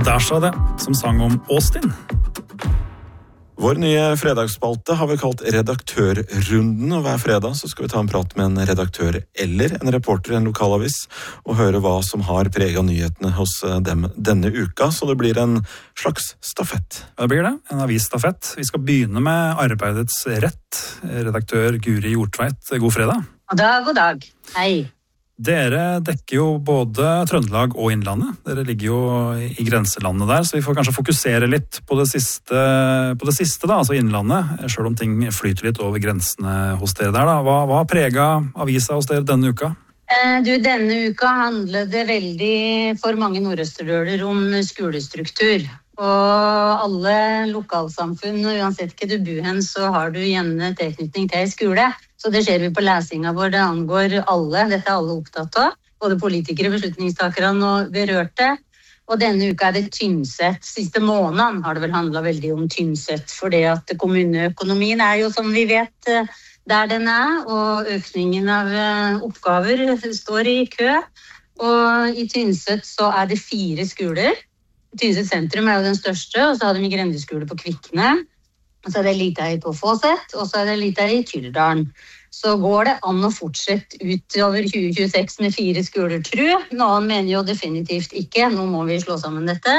Dasha det, som sang om Austin. Vår nye fredagsspalte har vi kalt Redaktørrunden, og hver fredag så skal vi ta en prat med en redaktør eller en reporter i en lokalavis, og høre hva som har preget nyhetene hos dem denne uka, så det blir en slags stafett. Ja, det blir det, en avisstafett. Vi skal begynne med Arbeidets Rett. Redaktør Guri Hjortveit, god fredag. God dag. Hei. Dere dekker jo både Trøndelag og Innlandet. Dere ligger jo i grenselandet der, så vi får kanskje fokusere litt på det siste da, altså Innlandet, selv om ting flyter litt over grensene hos dere der. Da. Hva har preget avisa hos dere denne uka? Denne uka handlet det veldig for mange nordøsterdøler om skolestruktur. Og alle lokalsamfunn, uansett hva du bor hen, så har du gjerne tilknytning til skole. Så det ser vi på lesinga vår, det angår alle. Dette er alle opptatt av. Både politikere, beslutningstakere og berørte. Og denne uka er det Tynset. Siste måneden har det vel handlet veldig om Tynset, fordi at kommuneøkonomien er jo, som vi vet, der den er, og økningen av oppgaver står i kø. Og i Tynset så er det 4 skoler. Tynset sentrum er jo den største, og så har de grendeskole på Kvikne. Og så er det litt her på Fåset, og så er det litt her i Tyldalen. Så går det an å fortsette utover 2026 med 4 skoler, tror jeg. Noen mener jo definitivt ikke, nå må vi slå sammen dette.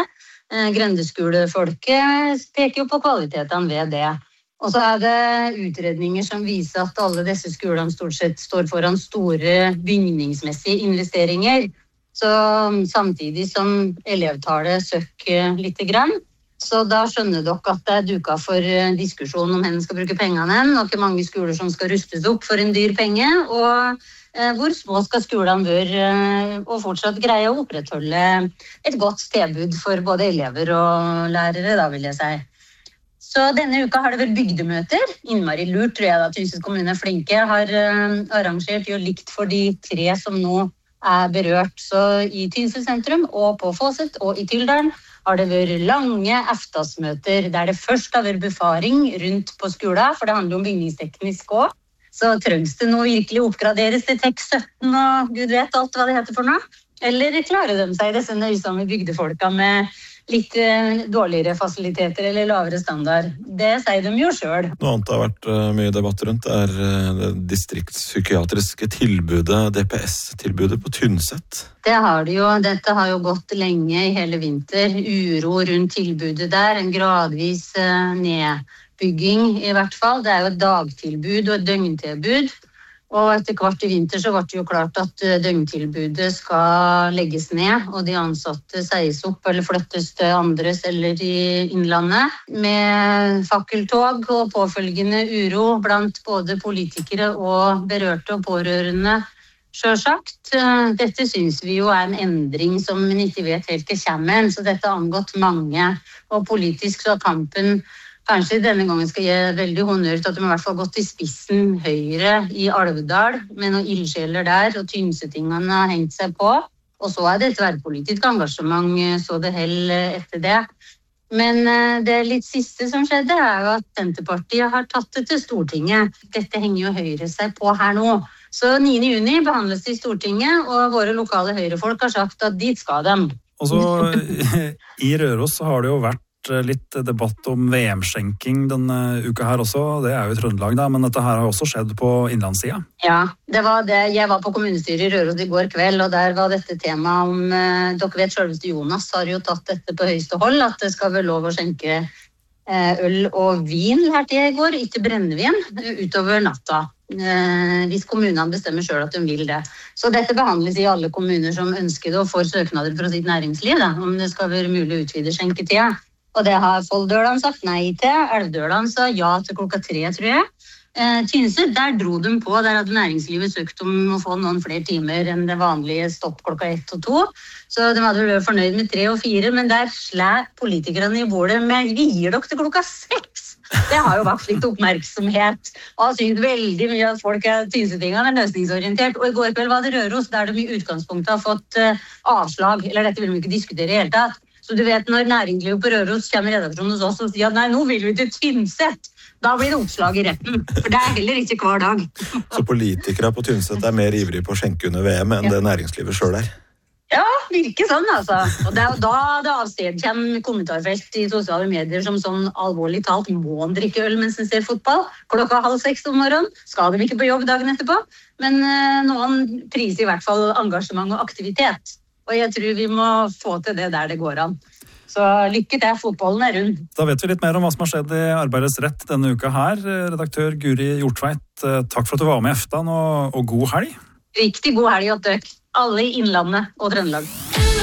Grendeskolefolket peker jo på kvalitetene ved det. Og så er det utredninger som viser at alle disse skolene stort sett står foran store bygningsmessige investeringer. Så samtidig som elevtallet søker litt grann, så da skjønner dere at det er duket for diskusjon om hvem skal bruke pengene, og hvor mange skoler som skal rustes opp for en dyr penge, og hvor små skal skolene være, og fortsatt greie å opprettholde et godt tilbud for både elever og lærere, da vil jeg si. Så denne uka har det vel bygdemøter. Innmari lurt, tror jeg da, Tynset kommune er flinke, har arrangert jo likt for de 3 som nå er berørt. Så i Tynset sentrum og på Fåset og i Tyldalen har det vært lange eftasmøter der det først har vært befaring rundt på skolen, for det handler om bygningsteknisk også. Så trengs det nå virkelig oppgraderes til TEK 17 og Gud vet alt hva det heter for noe. Eller klarer de seg disse nøysomme bygdefolka med litt dårligere fasiliteter eller lavere standard? Det sier de jo selv. Noe annet har vært mye debatt rundt er det distriktspsykiatriske tilbudet, DPS-tilbudet på Tynset. Det har det jo. Dette har jo gått lenge i hele vinter. Uro rundt tilbudet der, en gradvis nedbygging i hvert fall. Det er jo et dagtilbud og et døgntilbud. Og etter hvert i vinter så ble det jo klart at døgntilbudet skal legges ned, og de ansatte sies opp eller flyttes til andres eller i Innlandet. Med fakkeltog og påfølgende uro blant både politikere og berørte og pårørende, selvsagt. Dette synes vi jo er en endring som man ikke vet helt hva kommer, så dette har angått mange. Og politisk så har kampen kanskje denne gangen skal gi veldig honnør til at de i hvert fall har gått i spissen Høyre i Alvdal, med noen ildsjeler der, og Tynsetingene har hengt seg på. Og så er det et tverrpolitisk engasjement, så det held etter det. Men det litt siste som skjedde er jo at Senterpartiet har tatt det til Stortinget. Dette henger jo Høyre seg på her nå. Så 9. juni behandles det i Stortinget, og våre lokale Høyrefolk har sagt at dit skal de. Og så i Røros så har det jo vært litt debatt om VM-skjenking denne uka her også. Det er jo i Trøndelag da, men dette her har også skjedd på innlandssida. Ja, det var det. Jeg var på kommunestyret i Røros i går kveld, og der var dette tema om, dere vet selveste Jonas har jo tatt dette på høyeste hold, at det skal være lov å skjenke øl og vin her til i går, ikke brennevin, utover natta. Hvis kommunene bestemmer selv at de vil det. Så dette behandles i alle kommuner som ønsker det, og får søknader fra sitt næringsliv, da, om det skal være mulig å utvide skjenketida. Og det har Folldølan sagt nei til. Elvdølan sa ja til 3:00, tror jeg. Tynset, der dro de på. Der hadde næringslivet søkt om å få noen flere timer enn det vanlige stopp 1 og 2. Så de hadde vært fornøyd med 3 og 4, men der slæ politikerne i bordet med vi gir dere til 6:00. Det har jo vært litt oppmerksomhet. Og synes veldig mye at folk Tynsetingene er løsningsorientert. Og i går kveld var det Røros, der de i utgangspunktet har fått avslag. Eller dette vil vi ikke diskutere i hele tatt. Så du vet, når næringslivet på Røros kommer i redaksjonen hos oss og sier at nei, nå vil vi til Tynset, da blir det oppslag i retten. For det er heller ikke hver dag. Så politikere på Tynset er mer ivrige på å skjenke under VM enn det næringslivet selv er? Ja, virker sånn altså. Og det er jo da det avstedkommer kommentarfelt i sosiale medier som sånn alvorlig talt, må han drikke øl mens han ser fotball? 5:30 om morgenen, skal de ikke på jobb dagen etterpå? Men noen priser i hvert fall engasjement og aktivitet. Og jeg tror vi må få til det der det går an. Så lykke til, fotballen er rund. Da vet vi litt mer om hva som har skjedd i Arbeidets rett denne uka her. Redaktør Guri Hjortveit, takk for at du var med i Eftan, og god helg. Riktig god helg til dere, alle i Innlandet og Trøndelag.